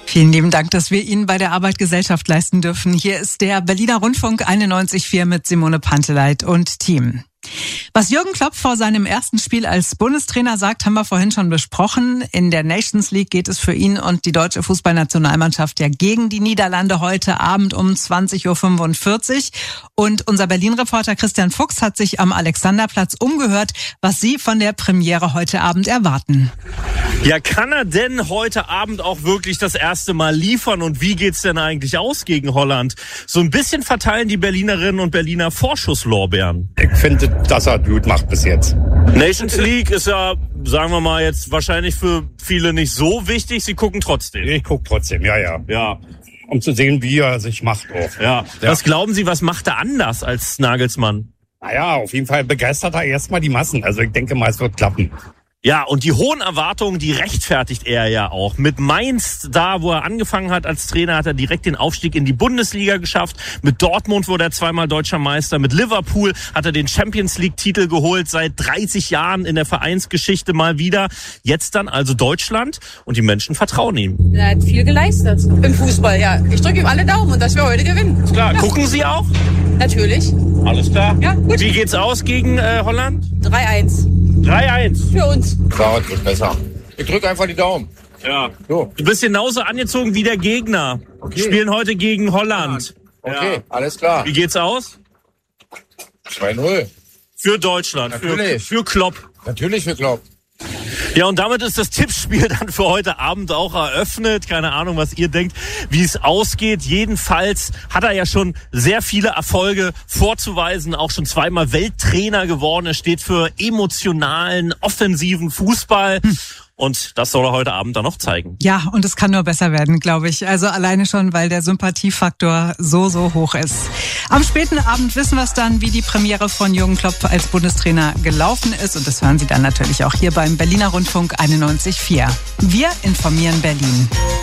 Vielen lieben Dank, dass wir Ihnen bei der Arbeit Gesellschaft leisten dürfen. Hier ist der Berliner Rundfunk 91.4 mit Simone Panteleit und Team. Was Jürgen Klopp vor seinem ersten Spiel als Bundestrainer sagt, haben wir vorhin schon besprochen. In der Nations League geht es für ihn und die deutsche Fußballnationalmannschaft ja gegen die Niederlande heute Abend um 20.45 Uhr. Und unser Berlin-Reporter Christian Fuchs hat sich am Alexanderplatz umgehört, was Sie von der Premiere heute Abend erwarten. Ja, kann er denn heute Abend auch wirklich das erste Mal liefern? Und wie geht's denn eigentlich aus gegen Holland? So ein bisschen verteilen die Berlinerinnen und Berliner Vorschusslorbeeren. Ich finde, dass er gut macht bis jetzt. Nations League ist ja, sagen wir mal, jetzt wahrscheinlich für viele nicht so wichtig. Sie gucken trotzdem. Ich gucke trotzdem, ja. Um zu sehen, wie er sich macht auch. Ja. Was glauben Sie, was macht er anders als Nagelsmann? Naja, auf jeden Fall begeistert er erstmal die Massen. Also ich denke mal, es wird klappen. Ja, und die hohen Erwartungen, die rechtfertigt er ja auch. Mit Mainz, da wo er angefangen hat als Trainer, hat er direkt den Aufstieg in die Bundesliga geschafft. Mit Dortmund wurde er zweimal deutscher Meister. Mit Liverpool hat er den Champions League-Titel geholt, seit 30 Jahren in der Vereinsgeschichte mal wieder. Jetzt dann also Deutschland und die Menschen vertrauen ihm. Er hat viel geleistet im Fußball, ja. Ich drücke ihm alle Daumen und dass wir heute gewinnen. Ist klar, ja. Gucken Sie auch? Natürlich. Alles klar. Ja, gut. Wie geht's aus gegen Holland? 3-1. 3-1. Für uns. Klar, es wird besser. Ich drücke einfach die Daumen. Ja. So. Du bist genauso angezogen wie der Gegner. Okay. Spielen heute gegen Holland. Okay, Ja. alles klar. Wie geht's aus? 2-0. Für Deutschland. Natürlich. Für Klopp. Natürlich für Klopp. Ja, und damit ist das Tippspiel dann für heute Abend auch eröffnet. Keine Ahnung, was ihr denkt, wie es ausgeht. Jedenfalls hat er ja schon sehr viele Erfolge vorzuweisen, auch schon zweimal Welttrainer geworden. Er steht für emotionalen, offensiven Fußball. Und das soll er heute Abend dann noch zeigen. Ja, und es kann nur besser werden, glaube ich. Also alleine schon, weil der Sympathiefaktor so hoch ist. Am späten Abend wissen wir es dann, wie die Premiere von Jürgen Klopp als Bundestrainer gelaufen ist. Und das hören Sie dann natürlich auch hier beim Berliner Rundfunk 91.4. Wir informieren Berlin.